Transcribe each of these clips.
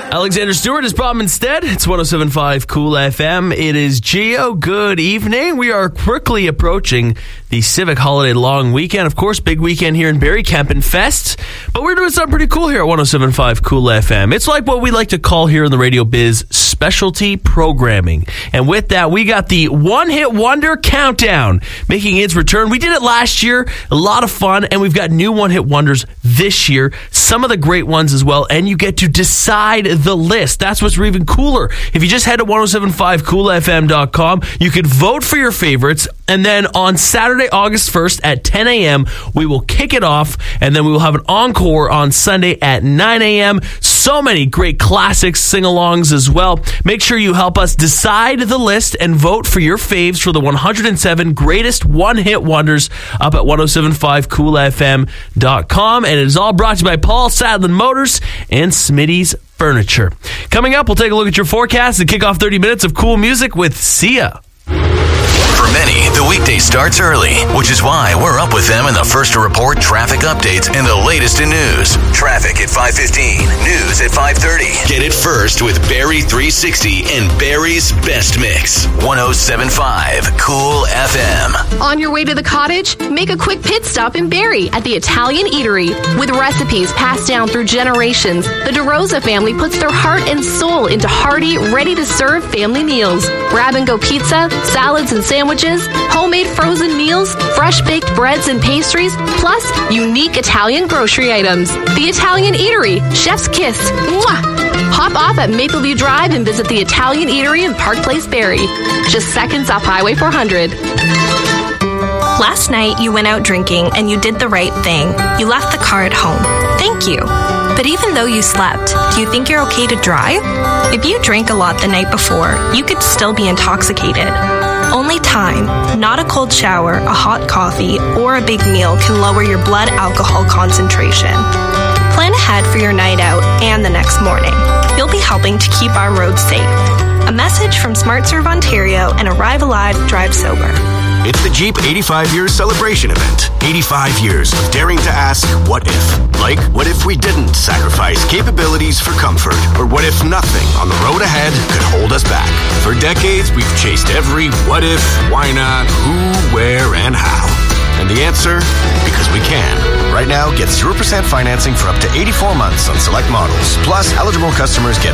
Alexander Stewart is Bob instead. It's 107.5 Cool FM. It is Geo. Good evening. We are quickly approaching the Civic Holiday long weekend. Of course, big weekend here in Barrie, Campin' Fest. But we're doing something pretty cool here at 107.5 Cool FM. It's like what we like to call here in the radio biz specialty programming. And with that, we got the One Hit Wonder Countdown making its return. We did it last year. A lot of fun. And we've got new One Hit Wonders this year. Some of the great ones as well. And you get to decide the list. That's what's even cooler. If you just head to 1075coolfm.com, you could vote for your favorites. And then on Saturday, August 1st at 10 a.m., we will kick it off. And then we will have an encore on Sunday at 9 a.m. So many great classics, sing-alongs as well. Make sure you help us decide the list and vote for your faves for the 107 greatest one-hit wonders up at 1075coolfm.com. And it is all brought to you by Paul Sadlin Motors and Smitty's Furniture. Coming up, we'll take a look at your forecast and kick off 30 minutes of cool music with Sia. For many, the weekday starts early, which is why we're up with them in the first to report traffic updates and the latest in news. Traffic at 5:15, news at 5:30. Get it first with Barrie 360 and Barrie's Best Mix. 107.5 Cool FM. On your way to the cottage? Make a quick pit stop in Barrie at the Italian Eatery. With recipes passed down through generations, the DeRosa family puts their heart and soul into hearty, ready-to-serve family meals. Grab-and-go pizza, salads and sandwiches, homemade frozen meals, fresh-baked breads and pastries, plus unique Italian grocery items. The Italian Eatery, Chef's Kiss. Mwah! Hop off at Mapleview Drive and visit the Italian Eatery in Park Place, Barrie. Just seconds off Highway 400. Last night, you went out drinking and you did the right thing. You left the car at home. Thank you. But even though you slept, do you think you're okay to drive? If you drank a lot the night before, you could still be intoxicated. Only time, not a cold shower, a hot coffee, or a big meal can lower your blood alcohol concentration. Plan ahead for your night out and the next morning. You'll be helping to keep our roads safe. A message from SmartServe Ontario and Arrive Alive, Drive Sober. It's the Jeep 85 Years Celebration Event. 85 years of daring to ask, what if? Like, what if we didn't sacrifice capabilities for comfort? Or what if nothing on the road ahead could hold us back? For decades, we've chased every what if, why not, who, where, and how. And the answer? Because we can. Right now, get 0% financing for up to 84 months on select models. Plus, eligible customers get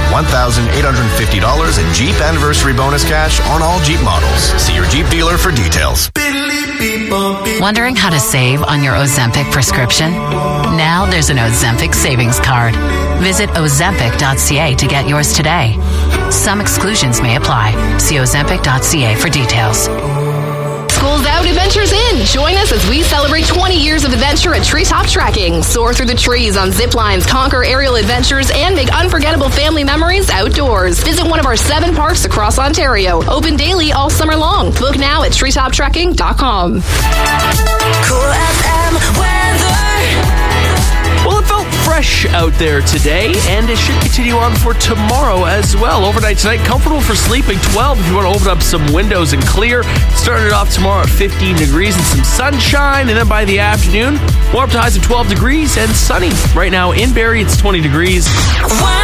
$1,850 in Jeep Anniversary Bonus Cash on all Jeep models. See your Jeep dealer for details. Wondering how to save on your Ozempic prescription? Now there's an Ozempic savings card. Visit Ozempic.ca to get yours today. Some exclusions may apply. See Ozempic.ca for details. School's out, adventure's in. Join us as we celebrate 20 years of adventure at Treetop Trekking. Soar through the trees on zip lines, conquer aerial adventures, and make unforgettable family memories outdoors. Visit one of our 7 parks across Ontario. Open daily all summer long. Book now at treetoptrekking.com. Cool FM weather. Well, it felt fresh out there today, and it should continue on for tomorrow as well. Overnight tonight, comfortable for sleeping, 12 if you want to open up some windows and clear. Starting it off tomorrow at 15 degrees and some sunshine, and then by the afternoon, warm up to highs of 12 degrees and sunny. Right now in Barrie, it's 20 degrees.